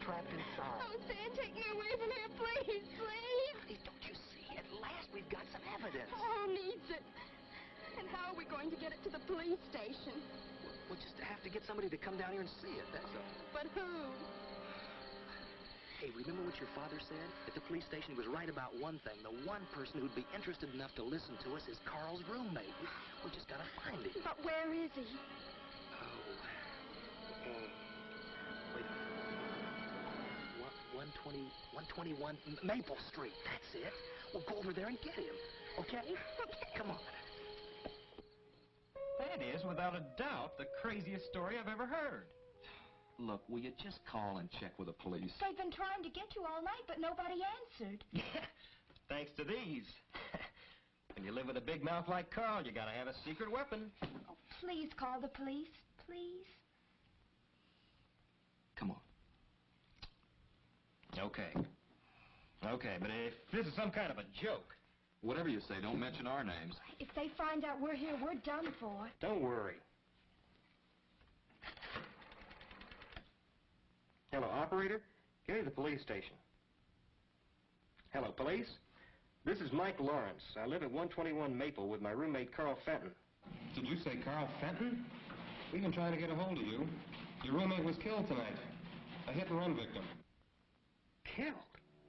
trapped inside. Oh, Stan, take me away from here, please, please. Honey, don't you see? At last we've got some evidence. Oh, who needs it? And how are we going to get it to the police station? We'll just have to get somebody to come down here and see it, that's all. But who? Hey, remember what your father said? At the police station, he was right about one thing. The one person who'd be interested enough to listen to us is Carl's roommate. We just gotta find him. But where is he? Wait a minute. 121 Maple Street. That's it. We'll go over there and get him. Okay? Come on. That is, without a doubt, the craziest story I've ever heard. Look, will you just call and check with the police? They've been trying to get you all night, but nobody answered. Yeah, thanks to these. When you live with a big mouth like Carl, you gotta have a secret weapon. Oh, please call the police, please. Come on. Okay. Okay, but if this is some kind of a joke... Whatever you say, don't mention our names. If they find out we're here, we're done for. Don't worry. Hello, operator. Get to the police station. Hello, police. This is Mike Lawrence. I live at 121 Maple with my roommate, Carl Fenton. Did you say Carl Fenton? We've been trying to get a hold of you. Your roommate was killed tonight. A hit-and-run victim. Killed?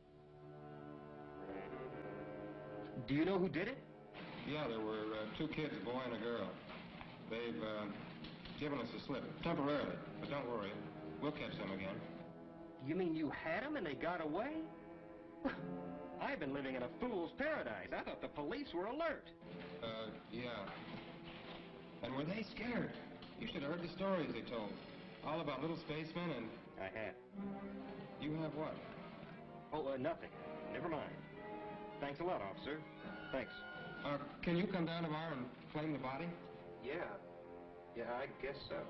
Do you know who did it? Yeah, there were two kids, a boy and a girl. They've given us a slip, temporarily. But don't worry, we'll catch them again. You mean you had them and they got away? I've been living in a fool's paradise. I thought the police were alert. Yeah. And were they scared? You should have heard the stories they told. All about little spacemen and... I have. You have what? Oh, nothing. Never mind. Thanks a lot, officer. Thanks. Can you come down tomorrow and claim the body? Yeah. Yeah, I guess so.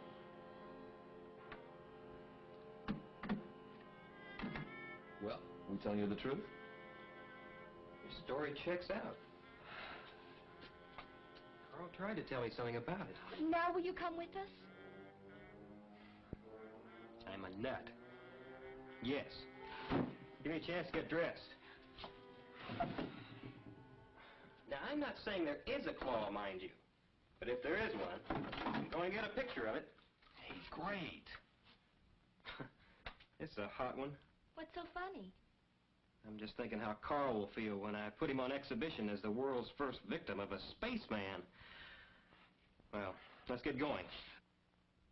Well, we telling you the truth? Your story checks out. Carl tried to tell me something about it. Now will you come with us? I'm a nut. Yes. Give me a chance to get dressed. Now, I'm not saying there is a claw, mind you. But if there is one, I'm going to get a picture of it. Hey, great. It's a hot one. What's so funny? I'm just thinking how Carl will feel when I put him on exhibition as the world's first victim of a spaceman. Well, let's get going.